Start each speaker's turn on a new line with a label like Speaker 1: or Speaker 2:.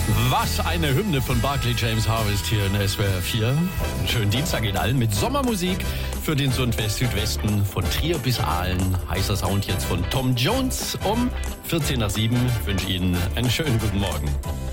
Speaker 1: Was eine Hymne von Barclay James Harvest hier in SWR 4. Einen schönen Dienstag Ihnen allen mit Sommermusik für den Südwesten von Trier bis Aalen. Heißer Sound jetzt von Tom Jones um 14 nach 7. Ich wünsche Ihnen einen schönen guten Morgen.